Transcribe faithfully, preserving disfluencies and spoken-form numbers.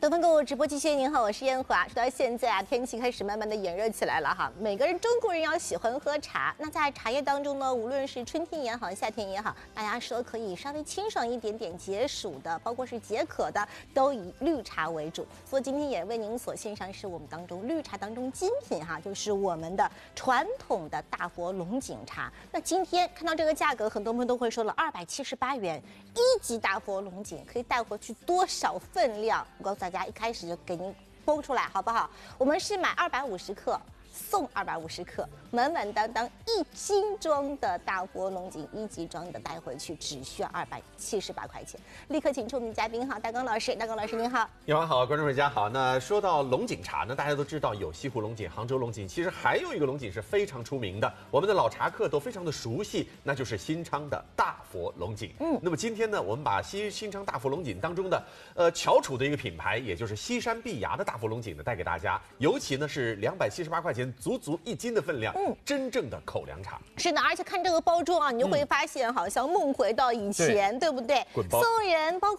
得分购物直播机，您好，我是燕华。说到现在啊，天气开始慢慢的炎热起来了哈。每个人中国人要喜欢喝茶，那在茶叶当中呢，无论是春天也好，夏天也好，大家说可以稍微清爽一点点解暑的，包括是解渴的，都以绿茶为主。所以今天也为您所献上是我们当中绿茶当中精品哈，就是我们的传统的大佛龙井茶。那今天看到这个价格，很多朋友都会说了，二百七十八元一级大佛龙井可以带回去多少分量？我告诉大家，一开始就给您剖出来，好不好？我们是买二百五十克。送二百五十克，稳稳当当一斤装的大佛龙井一级装的带回去，只需要二百七十八块钱。立刻请出我们的嘉宾哈，大刚老师，大刚老师您好。 你好，观众大家好。那说到龙井茶呢，大家都知道有西湖龙井、杭州龙井，其实还有一个龙井是非常出名的，我们的老茶客都非常的熟悉，那就是新昌的大佛龙井。嗯，那么今天呢，我们把西新昌大佛龙井当中的呃翘楚的一个品牌，也就是西山碧芽的大佛龙井呢，带给大家，尤其呢是两百七十八块钱。足足一斤的分量，嗯，真正的口粮茶。 是的，而且看这个包装啊，你就会发现好像梦回到以前， 对, 对不对？ 滚包送人包括